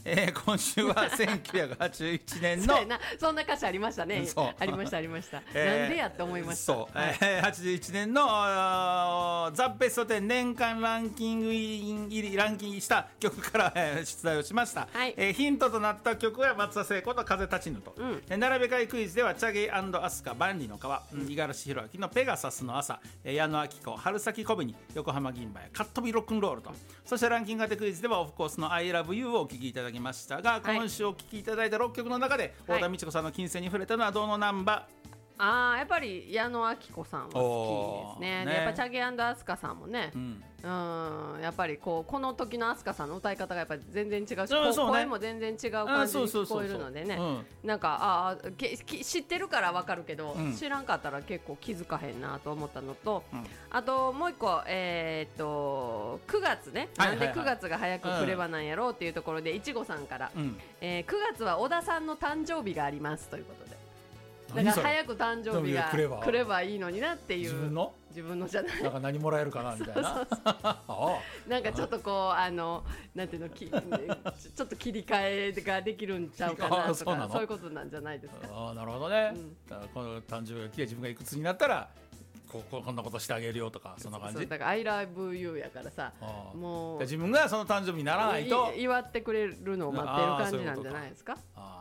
今週は1981年のそんな歌詞ありましたね。ありましたありました、なんでやって思いました。 そう、81年のザ・ベスト10年間ランキングした曲から、出題をしました、 はい。 ヒントとなった曲は松田聖子と風立ちぬと、並べ替えクイズではチャゲ&アスカ万里の川、五十嵐弘明のペガサスの朝、矢野顕子春先小紅横浜銀馬やカットビロックンロールと、そしてランキング当てクイズではオフコースの I love you をお聴きいただきましたが、今週お聴きいただいた6曲の中で太田美智子さんの金星に触れたのはどのナンバー？ やっぱり矢野顕子さんは好きですね。でやっぱチャゲ&アスカさんもね、やっぱりこの時のアスカさんの歌い方がやっぱり全然違うし、声も全然違う感じに聞こえるのでね、なんか知ってるから分かるけど、知らんかったら結構気づかへんなと思ったのと、あともう一個、9月ね、なんで9月が早く来ればなんやろうっていうところでいちごさんから、9月は小田さんの誕生日がありますということで、だから早く誕生日が来ればいいのになっていう、自分のじゃない、 なんか何もらえるかなみたいななんかちょっとなんていうのちょっと切り替えができるんちゃうかなとかそういうことなんじゃないですか。 なるほどね、この誕生日が来て自分がいくつになったらこんなことしてあげるよとか、そんな感じ。 だから I love you やからさ、もう自分がその誕生日にならないと祝ってくれるのを待ってる感じなんじゃないですか。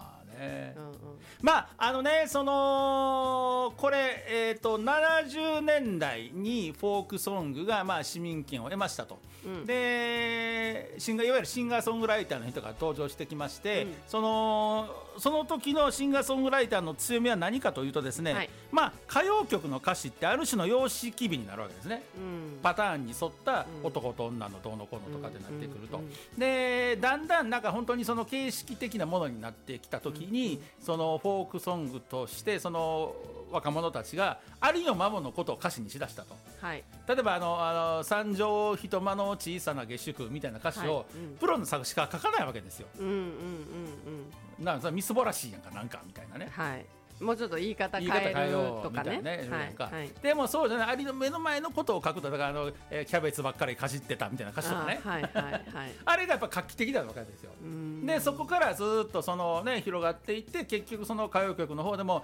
まあこれ70年代にフォークソングが市民権を得ましたと、でいわゆるシンガーソングライターの人が登場してきまして、その時のシンガーソングライターの強みは何かというとですね、歌謡曲の歌詞ってある種の様式美になるわけですね、パターンに沿った男と女のどうのこうのとかってなってくると、でだんだんなんか本当にその形式的なものになってきた時に、そのフォークソングとしてその若者たちがありのままのことを歌詞にしだしたと、例えば三畳一間の小さな下宿みたいな歌詞を、プロの作詞家は書かないわけですよ。なんかみすぼらしいやんかなんかみたいなね、 もうちょっと言い方変えるとかね、 でもそうじゃない、ありの目の前のことを書くと、だからキャベツばっかりかじってたみたいな歌詞とかね、あれがやっぱ画期的だったわけですよ。でそこからずっと広がっていって、結局その歌謡曲の方でも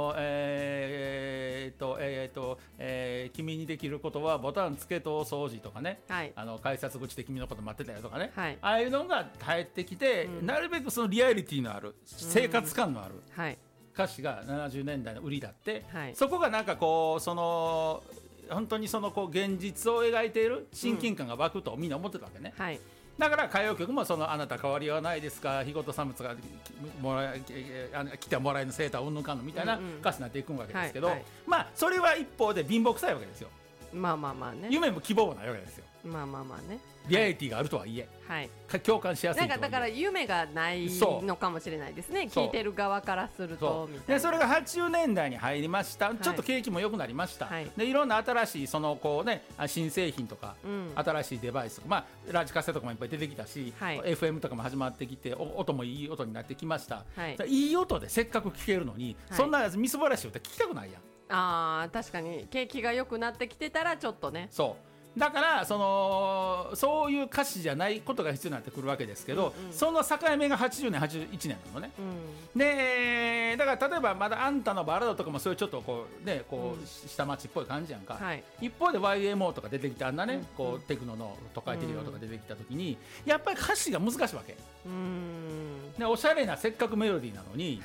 君にできることはボタンつけと掃除とかね、改札口で君のこと待ってたよとかね、ああいうのが入ってきて、なるべくそのリアリティのある生活感のある歌詞が70年代の売りだって、そこがなんか本当に現実を描いている親近感が湧くとみんな思ってたわけね、だから歌謡曲もあなた変わりはないですか、日ごと産物が来てもらえぬセーターうんぬんかんぬんみたいな歌詞になっていくわけですけど、それは一方で貧乏くさいわけですよ。夢も希望もないわけですよ。リアリティがあるとはいえ、共感しやすいとはいえ、 だから夢がないのかもしれないですね、聞いてる側からするとみたいな。 でそれが80年代に入りました、ちょっと景気も良くなりました、でいろんな新しい新製品とか、新しいデバイスとか、ラジカセとかもいっぱい出てきたし、FM とかも始まってきて、音もいい音になってきました、いい音でせっかく聴けるのに、そんなみすぼらしい歌聴きたくないやん。 確かに景気が良くなってきてたらちょっとね、 だからそういう歌詞じゃないことが必要になってくるわけですけど、その境目が80年81年なのね、でだから例えばまだあんたのバラードとかもそういうちょっと下町っぽい感じやんか、一方で YMO とか出てきて、あんなねテクノの都会的な音が出てきた時に、やっぱり歌詞が難しいわけで、おしゃれなせっかくメロディーなのに、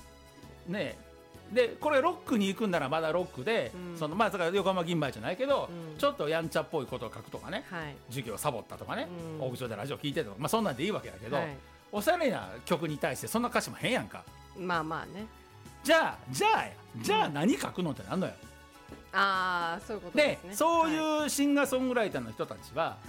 でこれロックに行くんならまだロックで、だから横浜銀杯じゃないけど、ちょっとやんちゃっぽいことを書くとかね、授業サボったとかね、大口でラジオ聞いてとか、そんなんでいいわけだけど、おしゃれな曲に対してそんな歌詞も変やんか。じゃあ何書くのってなんのよ。 そういうことですね。 でそういうシンガーソングライターの人たちは、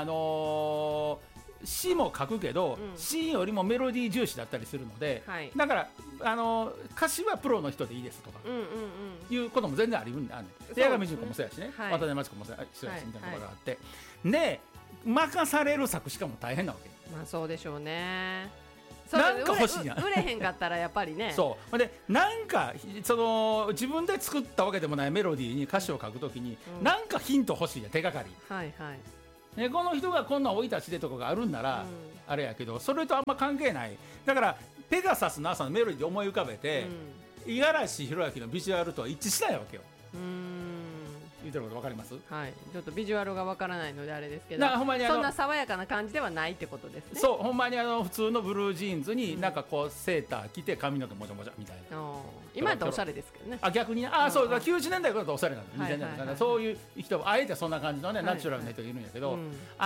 詩も書くけど、詩よりもメロディー重視だったりするので、だから歌詞はプロの人でいいですとか、いうことも全然あるんだね。八神純子もそうやしね、渡辺真知子もそうやしみたいなところがあって、で任される作詞家も大変なわけ。 そうでしょうね。 なんか欲しいやん。 売れへんかったらやっぱりね。 でなんか自分で作ったわけでもないメロディーに歌詞を書くときに、なんかヒント欲しいや、手がかり。この人がこんな生い立ちでとかがあるんなら、 あれやけど、それとあんま関係ない。だからペガサスの朝のメロディーで思い浮かべて、五十嵐弘明のビジュアルとは一致しないわけよ。言ってること分かります？ はい、ちょっとビジュアルが分からないのであれですけど、 ほんまにそんな爽やかな感じではないってことですね。 そう、ほんまに普通のブルージーンズになんかこうセーター着て髪の毛もじゃもじゃみたいな。 今やったらおしゃれですけどね。 逆にね、そうだ、90年代からだとおしゃれなんだ、2000年代から、そういう人あえてそんな感じのね、ナチュラルな人がいるんやけど、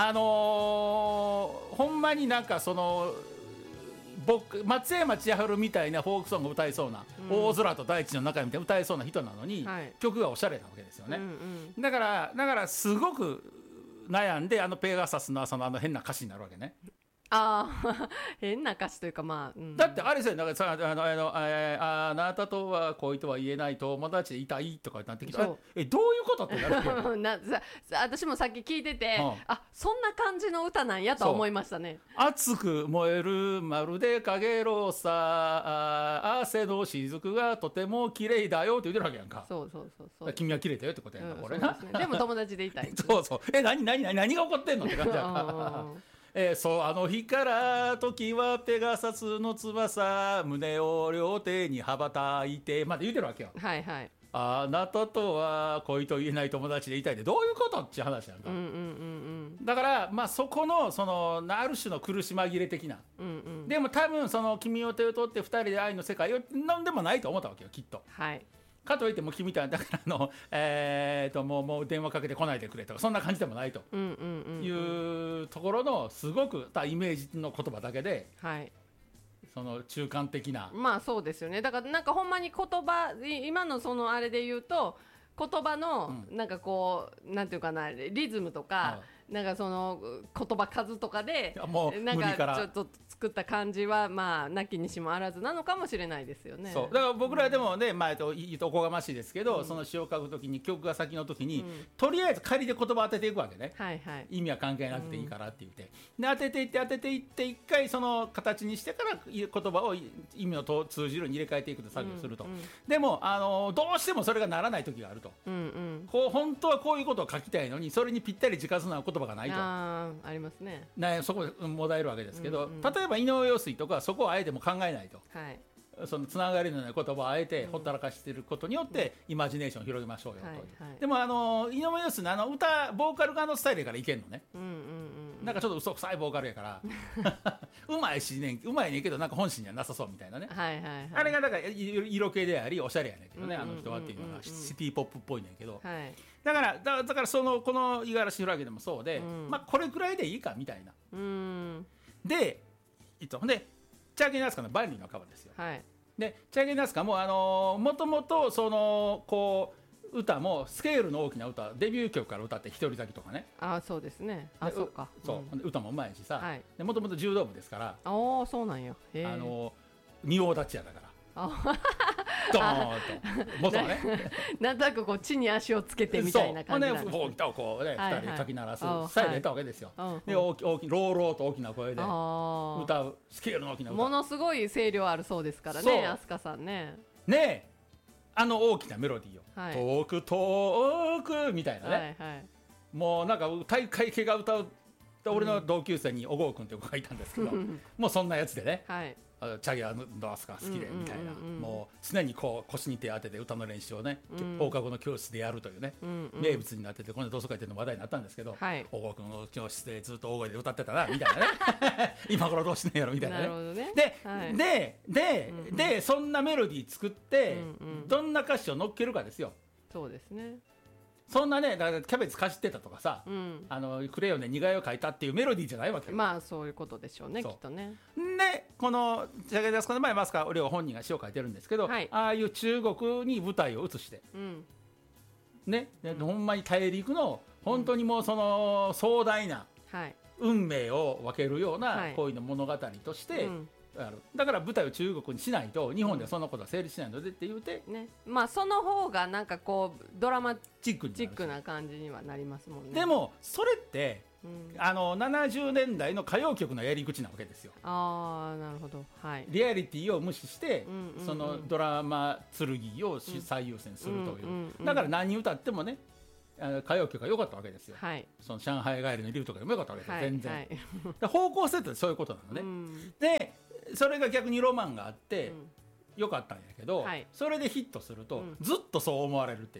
ほんまになんかその松山千春みたいなフォークソングを歌いそうな、大空と大地の中みたいな歌いそうな人なのに、曲がおしゃれなわけですよね。だからすごく悩んで、ペガサスの朝の変な歌詞になるわけね。 変な歌詞というか、 だってあれですよ、なんかさ、あなたとは恋とは言えない友達でいたいとかなってきて、どういうことってなるわけ私もさっき聞いてて、そんな感じの歌なんやと思いましたね。 熱く燃えるまるでかげろうさ、汗の雫がとても綺麗だよって言ってるわけやんか。 そう君は綺麗だよってことやんか、これな。 でも友達でいたい。 何が起こってんのって感じやんか。そう、あの日から時はペガサスの翼、胸を両手に羽ばたいてまで言うてるわけよ。あなたとは恋と言えない友達でいたいってどういうことっていう話やんか。だからそこのある種の苦し紛れ的な、でも多分君を手を取って2人で愛の世界を何でもないと思ったわけよ、きっと。かといっても君みたいな、だからもう電話かけてこないでくれとかそんな感じでもないというところのすごくイメージの言葉だけで、その中間的な、 そうですよね。だからなんかほんまに言葉、今のあれで言うと言葉のなんかこう、なんていうかな、リズムとか、なんかその言葉数とかでなんかちょっと作った感じはなきにしもあらずなのかもしれないですよね。 そうだから僕らでもね、言うとおこがましいですけど、その詩を書くときに曲が先のときに、とりあえず仮で言葉を当てていくわけね。意味は関係なくていいからって言って、で当てていって一回その形にしてから言葉を意味の通じるに入れ替えていくと作業すると、でもどうしてもそれがならない時があると、こう本当はこういうことを書きたいのにそれにぴったり近づな言葉がないと、 ありますね。 そこでもだえるわけですけど、例えば井上陽水とかそこをあえても考えないと、そのつながりのない言葉をあえてほったらかしていることによってイマジネーションを広げましょうよと。でも井上陽水の歌ボーカル側のスタイルからいけんのね。なんかちょっと嘘くさいボーカルやからうまいねんけどなんか本心にはなさそうみたいなね。あれがだから色気でありおしゃれやねんけどね、あの人はっていうのはシティポップっぽいねんけど、だからこの五十嵐弘明でもそうで、これくらいでいいかみたいな。でチャゲナスカの万里の川ですよ。でチャゲナスカももともとこう歌もスケールの大きな歌、デビュー曲から歌って一人咲きとかね。 そうですね。そうか。 歌もうまいしさ、もともと柔道部ですから。 そうなんや。 仁王立ちやだから。ドーンと元はねなんとなくこう地に足をつけてみたいな感じなんですね。 そう歌をこうね2人でかき鳴らすスタイルやったわけですよ。で大き朗々と大きな声で歌うスケールの大きな歌、 ものすごい声量あるそうですからね、飛鳥さんね。 大きなメロディーを、遠く遠くみたいなね、もうなんか大会系が歌う。俺の同級生に小郷君っていう子がいたんですけどもうそんなやつでね、チャゲアのアスカ好きでみたいな、もう常にこう腰に手当てて歌の練習をね、放課後の教室でやるというね、名物になってて、この同窓会っていうの話題になったんですけど、小郷君の教室でずっと大声で歌ってたなみたいなね今頃どうしねえやろみたいなね。でそんなメロディー作ってどんな歌詞を乗っけるかですよ。 そうですね。 そんなね、だからキャベツかじってたとかさ、クレヨンで似顔絵を描いたっていうメロディーじゃないわけよ。 そういうことでしょうね、きっとね。 でこのチャゲナスカの前マスカ両本人が詩を書いてるんですけど、ああいう中国に舞台を移して、ほんまに大陸の本当にもうその壮大な運命を分けるような恋の物語として、だから舞台を中国にしないと日本ではそんなことは成立しないのでって言うて、 その方がなんかこうドラマチックな感じにはなりますもんね。 でもそれって、70年代の歌謡曲のやり口なわけですよ。 なるほど。 リアリティを無視して、そのドラマ剣を最優先するという、だから何歌ってもね歌謡曲が良かったわけですよ、 はい、 その上海帰りの竜とかも良かったわけですよ、 はい、 全然、 はい、 方向性ってそういうことなのね、でそれが逆にロマンがあって、良かったんやけど、はい、それでヒットすると、ずっとそう思われるっていう、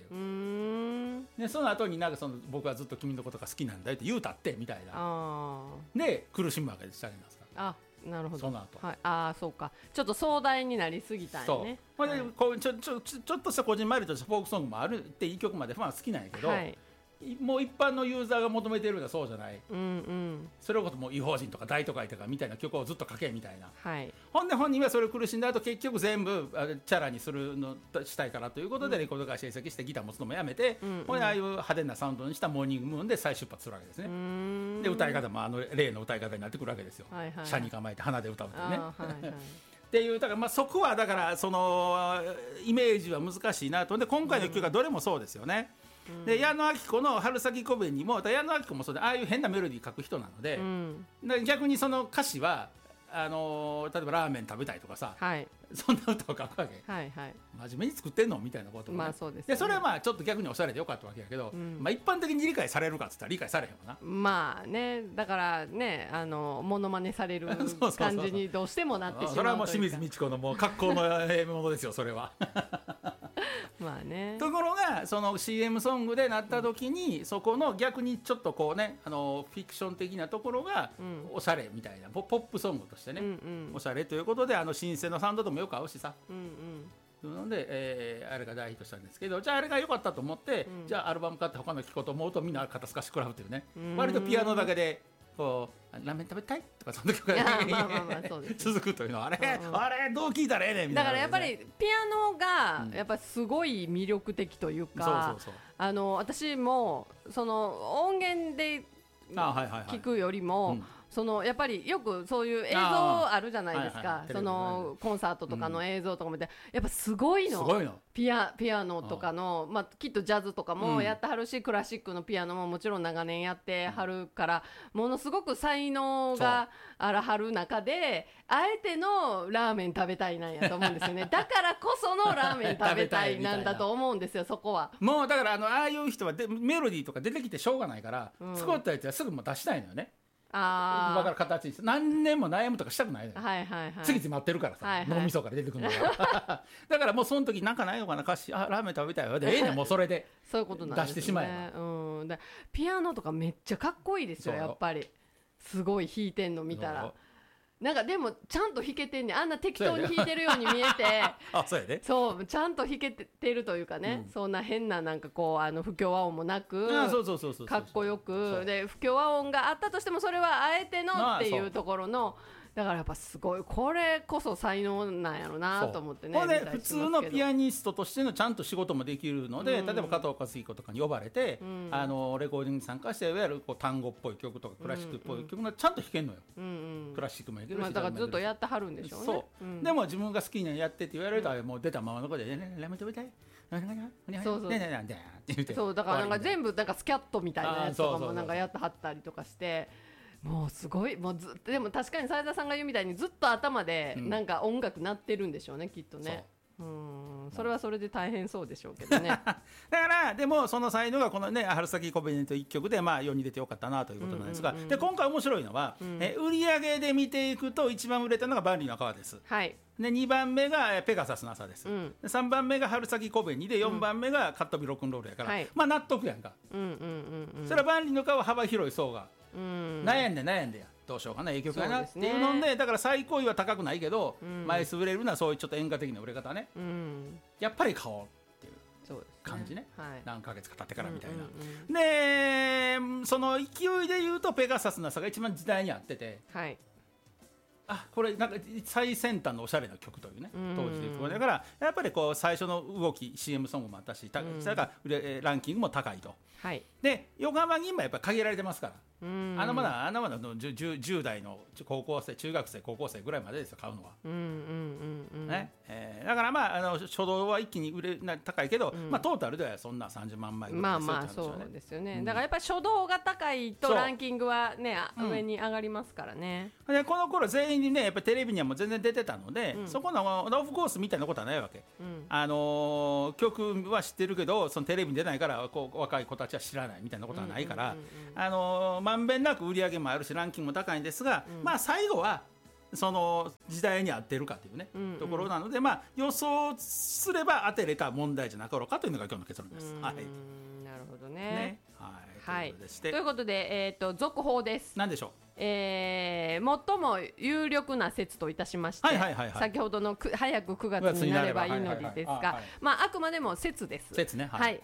でその後になんか僕はずっと君のことが好きなんだよって言うたってみたいなで苦しむわけです、なんですか。 あ、なるほど。 その後、 はい、あ、そうか、ちょっと壮大になりすぎたんよね。 そう、はい、こうちょっとしたこじんまりとしたフォークソングもあるっていい曲までファン好きなんやけど、はい、もう一般のユーザーが求めてるのはそうじゃない、それこそもう異邦人とか大都会とかみたいな曲をずっと書けみたいな、はい、ほんで本人はそれを苦しんだ後結局全部チャラにするのしたいからということでレコード会社移籍してギター持つのもやめて、ほんでああいう派手なサウンドにしたモーニングムーンで再出発するわけですね。で歌い方も例の歌い方になってくるわけですよ、はいはい、車に構えて鼻で歌うってね、はいはいっていうだからそこはだからそのイメージは難しいなと。で今回の曲はどれもそうですよね、で矢野顕子の春先小紅にも矢野顕子もそうでああいう変なメロディー書く人なので、逆にその歌詞は例えばラーメン食べたいとかさ、はい、そんな歌を書くわけ、はいはい、真面目に作ってんのみたいなことも、ね、そうですね、でそれはまあちょっと逆におしゃれでよかったわけやけど、まあ、一般的に理解されるかっつったら理解されへんわな。 まあね、だからねモノマネされる感じにどうしてもなってしまうというか、 それはもう清水ミチコのもう格好のものですよそれはまあね、 ところがその CM ソングでなった時に、そこの逆にちょっとこうねフィクション的なところがおしゃれみたいな、ポップソングとしてね、おしゃれということでシンセのサウンドともよく合うしさ、ので、あれが大ヒットしたんですけど、じゃああれが良かったと思って、じゃあアルバム買って他の聴こうと思うとみんな肩透かし食らうっていうね、割とピアノだけでこうラーメン食べたいとかその曲が続くというのはあれどう聴いたらええねんみたいな、 だからやっぱりピアノがやっぱすごい魅力的というか、私もその音源で聴くよりもそのやっぱりよくそういう映像あるじゃないですか、そのコンサートとかの映像とか見て、やっぱすごいのピアノとかの、まあ、きっとジャズとかもやってはるし、クラシックのピアノももちろん長年やってはるから、ものすごく才能があらはる中であえてのラーメン食べたいなんやと思うんですよねだからこそのラーメン食べたいなんだと思うんですよそこは。 もうだからああいう人はメロディーとか出てきてしょうがないから、作ったやつはすぐもう出したいのよね。今から形にして何年も悩むとかしたくないのよ、はいはいはい、次々待ってるからさ、はいはい、脳みそから出てくるのがだからもうその時なんかないのかな歌詞、ラーメン食べたいわでねもうそれでそういうことなんですね、 出してしまえば、 だピアノとかめっちゃかっこいいですよやっぱり。すごい弾いてんの見たらなんかでもちゃんと弾けてんねん、あんな適当に弾いてるように見えてそうやね、 そうちゃんと弾けてるというかね、そんな変ななんかこう不協和音もなくかっこよくで、不協和音があったとしてもそれはあえてのっていうところの、だからやっぱすごいこれこそ才能なんやろなと思ってね。 で普通のピアニストとしてのちゃんと仕事もできるので、例えば加藤和彦とかに呼ばれて、レコーディングに参加していわゆるこう単語っぽい曲とかクラシックっぽい曲がちゃんと弾けるのよ、クラシックもやけど、 だからずっとやってはるんでしょうね。そう、 でも自分が好きなのやってって言われると、もう出たままのことで「ラーメン食べたい?」 そうだからなんか全部なんかスキャットみたいなやつとかもなんかやってはったりとかして、もうすごい、もうでも確かに斉田さんが言うみたいにずっと頭でなんか音楽鳴ってるんでしょうね、きっとね。それはそれで大変そうでしょうけどねだからでもその才能がこのね春先小紅と一曲で世に出てよかったなということなんですが、で今回面白いのは、売り上げで見ていくと一番売れたのが万里の川です、はい、で2番目がペガサスの朝です、で3番目が春先小紅で4番目がカットビロックンロールやから、納得やんか。それは万里の川は幅広い層が悩んでやどうしようかな、いい曲やなっていうので、だから最高位は高くないけど、枚数売れるのはそういうちょっと演歌的な売れ方ね、やっぱり買おうっていう感じね、何ヶ月か経ってからみたいな、でその勢いで言うとペガサスの朝が一番時代に合ってて、これなんか最先端のおしゃれな曲というね、当時でいうとだからやっぱりこう最初の動き CM ソングもあったし、それからランキングも高いと、で横浜銀もやっぱり限られてますから、 まだの 10代の高校生中学生高校生ぐらいまでですよ買うのは。ねだから初動は一気に高いけど、トータルではそんな30万枚ぐらいですよ。 そうですよね、だからやっぱり初動が高いとランキングはね上に上がりますからね。 でこの頃全員にねやっぱりテレビにはもう全然出てたので、そこのオフコースみたいなことはないわけ。曲は知ってるけどそのテレビに出ないから若い子たちは知らないみたいなことはないから、まんべんなく売り上げもあるしランキングも高いんですが、最後はその時代に合ってるかというね、ところなので、予想すれば当てれた問題じゃなかろうかというのが今日の結論です。 なるほどね。 はい、 ということで、続報です。 何でしょう。 最も有力な説といたしまして、先ほどの早く9月になればいいのにですが、あくまでも説です。 説ね。 I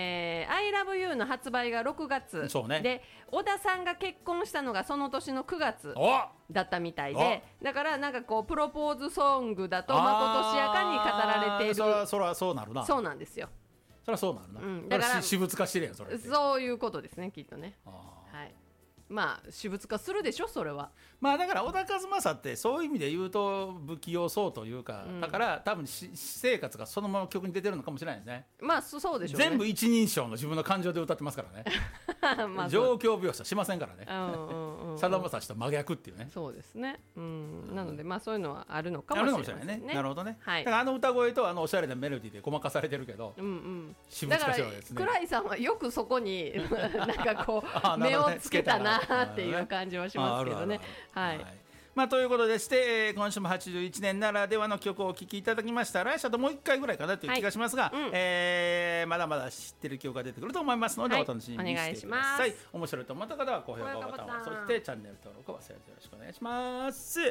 love you の発売が6月で、小田さんが結婚したのがその年の9月だったみたいで、だからなんかこうプロポーズソングだとまことしやかに語られている。 そらそうなるな。 そうなんですよ。 そらそうなるな。だから私物化してるやんそれ。 そういうことですねきっとね。私物化するでしょそれは。 だから小田和正ってそういう意味で言うと不器用そうというか、だから多分私生活がそのまま曲に出てるのかもしれないですね。 そうでしょうね。 全部一人称の自分の感情で歌ってますからね。状況描写しませんからね。さだまさしと真逆っていうね。 そうですね。なのでそういうのはあるのかもしれないね。 なるほどね。だから歌声とおしゃれなメロディーでごまかされてるけど、私物化してるわけですね。 だから倉井さんはよくそこになんかこう目をつけたなっていう感じはしますけどね。 ということでして、今週も81年ならではの曲をお聴きいただきました。来週ともう1回ぐらいかなという気がしますが、まだまだ知ってる曲が出てくると思いますので、お楽しみにしてください。面白いと思った方は高評価ボタンを、そしてチャンネル登録を忘れずよろしくお願いします。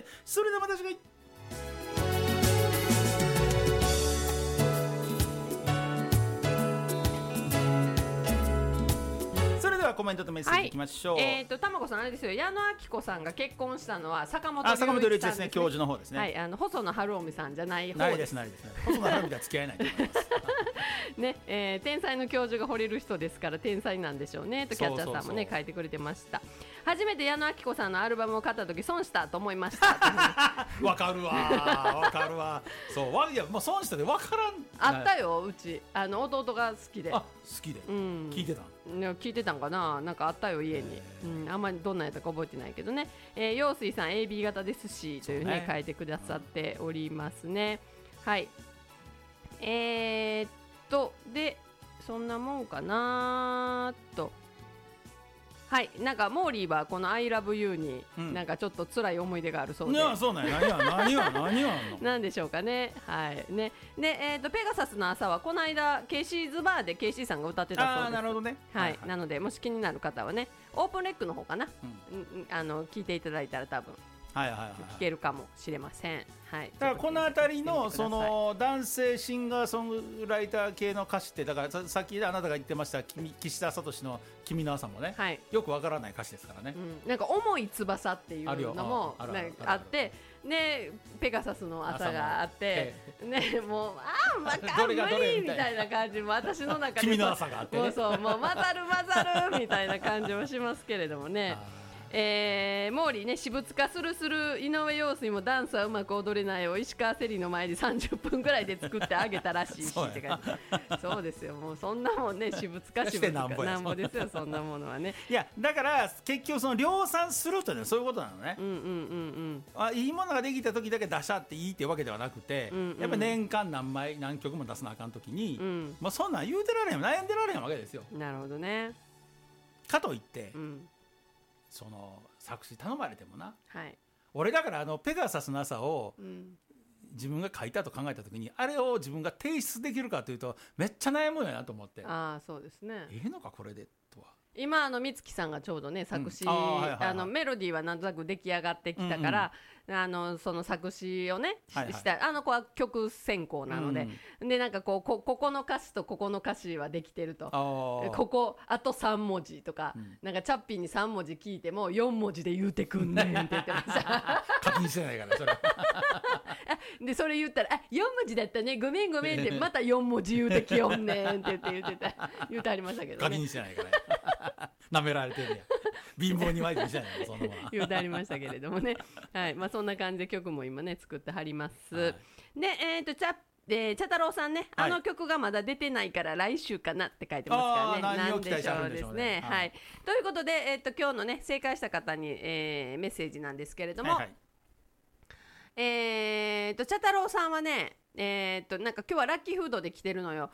それではまた次回。コメントとメッセージいきましょう。 たまこさんあれですよ、矢野明子さんが結婚したのは坂本龍一さんですね。教授の方ですね。 細野晴臣さんじゃない方です。 ないです。細野晴臣とは付き合えないと思いますね。天才の教授が惚れる人ですから天才なんでしょうねとキャッチャーさんもね書いてくれてました。初めて矢野明子さんのアルバムを買った時損したと思いました。 わかるわ。そういやもう損したでわからん。 あったようち弟が好きで。 好きで。聞いてた。 聞いてたんかな。なんかあったよ家に。あんまりどんなやったか覚えてないけどね。陽水さん AB 型ですしというね書いてくださっておりますね。はい。でそんなもんかなと。はい、なんかモーリーはこの I love you になんかちょっと辛い思い出があるそうで、 そうなんや。何がなんでしょうかね。はいね。で、ペガサスの朝はこの間ケイシーズバーでケイシーさんが歌ってたそうです。 なるほどね。 はい、なのでもし気になる方はねオープンレックの方かな、聞いていただいたら多分聞けるかもしれません。はい、 だからこの辺りのその男性シンガーソングライター系の歌詞ってだからさっきあなたが言ってました岸田聡の「君の朝」もね、よくわからない歌詞ですからね。 なんか重い翼っていうのもあってでペガサスの朝があってねもうまた無理みたいな感じも私の中で君の朝があってねもう混ざるみたいな感じもしますけれどもね。モーリーね私物化する井上陽水もダンスはうまく踊れないを石川せりの前で30分ぐらいで作ってあげたらしいしって感じ。そうですよもうそんなもんね私物化なんぼですよそんなものはね。 いやだから結局その量産するとねそういうことなのね。いいものができた時だけ出しゃっていいっていうわけではなくて、やっぱ年間何曲も出さなあかん時に、そんなん言うてられへん悩んでられへんわけですよ。 なるほどね。 かといって、その作詞頼まれてもな、俺だからペガサスの朝を自分が書いたと考えた時にあれを自分が提出できるかというとめっちゃ悩むんやなと思って。 そうですね。 のかこれでとは今美月さんがちょうどね作詞、メロディーはなんとなく出来上がってきたから、その作詞をねした子は曲専攻なので、でなんかここの歌詞とここの歌詞はできてると、あと3文字とか、なんかチャッピンに3文字聞いても4文字で言うてくんねんって言ってました確認してないからそれでそれ言ったら4文字だったねごめんってまた4文字言うてきよんねんって言ってありましたけどね。 確認してないからなめられてるやん貧乏にワイドにしないのそんなもん言うてありましたけれどもね、はい、まあそんな感じで曲も今ね作ってはります、はい、で茶太郎さんね、あの曲がまだ出てないから来週かなって書いてますからね、 何でしょうですね、 はい、ということで、今日のね正解した方に、メッセージなんですけれども、はいはい、茶太郎さんはねなんか今日はラッキーフードで来てるのよ。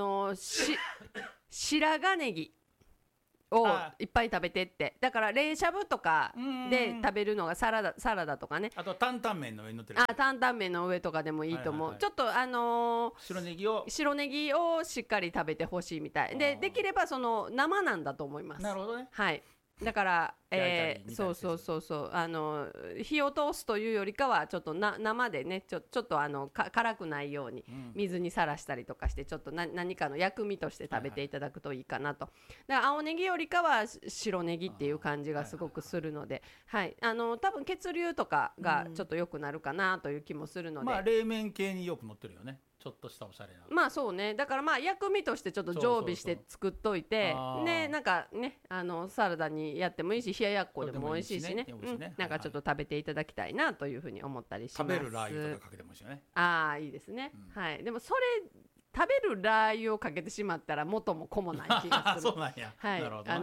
白髪ネギをいっぱい食べてって、だから冷しゃぶとかで食べるのがサラダとかね、 あと担々麺の上に乗ってる、 担々麺の上とかでもいいと思う、ちょっと白ネギをしっかり食べてほしいみたいで、できればその生なんだと思います。 なるほどね。 はい、だからそう火を通すというよりかはちょっと生でねちょっと辛くないように水にさらしたりとかしてちょっと何かの薬味として食べていただくといいかなと。だから青ネギよりかは白ネギっていう感じがすごくするので、はい、多分血流とかがちょっと良くなるかなという気もするので、 まあ冷麺系によく乗ってるよね、ちょっとしたおしゃれな。 まあそうね、だからまあ薬味としてちょっと常備して作っといて、ね、なんかねサラダにやってもいいし冷ややっこでも美味しいしね、なんかちょっと食べていただきたいなというふうに思ったりします。 食べるラー油とかかけてもいいしよね。 いいですね、はい。でもそれ食べるラー油をかけてしまったら元も子もない気がするそうなんや、 はい、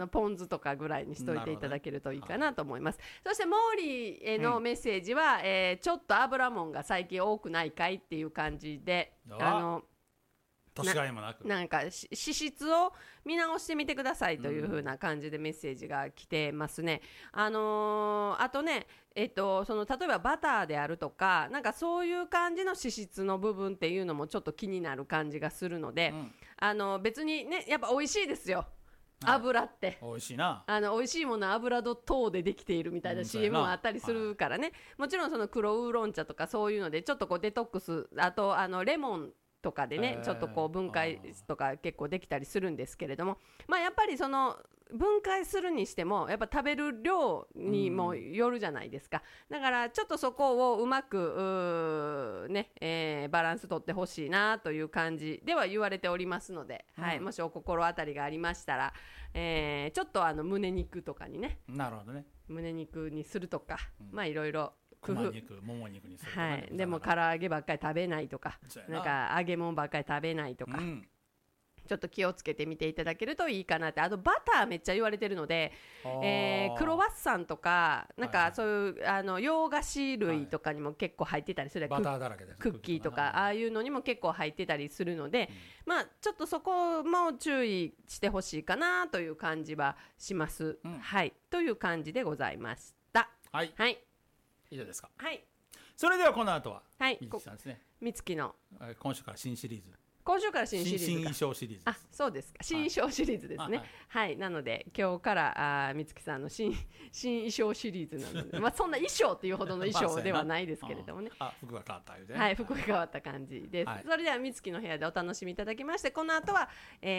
ポン酢とかぐらいにしといていただけるといいかなと思います。そしてモーリーへのメッセージは、ちょっと油もんが最近多くないかいっていう感じで、 年がいもなくなんか脂質を見直してみてくださいという風な感じでメッセージが来てますね。あとね、その例えばバターであるとかなんかそういう感じの脂質の部分っていうのもちょっと気になる感じがするので、別にねやっぱ美味しいですよ、油って美味しいな、 美味しいものは油等でできているみたいな CM もあったりするからね、もちろんその黒ウーロン茶とかそういうのでちょっとこうデトックス、あとレモンとかでねちょっとこう分解とか結構できたりするんですけれども、まあやっぱりその分解するにしてもやっぱ食べる量にもよるじゃないですか。だからちょっとそこをうまくね、バランス取ってほしいなという感じでは言われておりますので、はい、もしお心当たりがありましたら、ちょっと胸肉とかにね、 なるほどね、 胸肉にするとか、まあいろいろ熊肉、もも肉にするとか、 ね、はい、でも唐揚げばっかり食べないとか、なんか揚げ物ばっかり食べないとか、ちょっと気をつけてみていただけるといいかなって。あとバターめっちゃ言われてるので、クロワッサンとかなんかそういう洋菓子類とかにも結構入ってたりする、 バターだらけでクッキーとかああいうのにも結構入ってたりするので、まあちょっとそこも注意してほしいかなという感じはします、はい、という感じでございました。 はい、 はい、 以上ですか。 はい、 それではこの後ははい、 みつきさんですね。 みつきの今週から新シリーズ、 今週から新シリーズ新衣装シリーズです。 そうですか、新衣装シリーズですね。はい、なので今日からみつきさんの新衣装シリーズなので、まあそんな衣装っていうほどの衣装ではないですけれどもね。 服が変わったよね。 はい、服が変わった感じです。それではみつきの部屋でお楽しみいただきまして、この後は、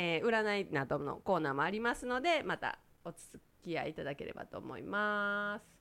占いなどのコーナーもありますので、またお付き合いいただければと思います。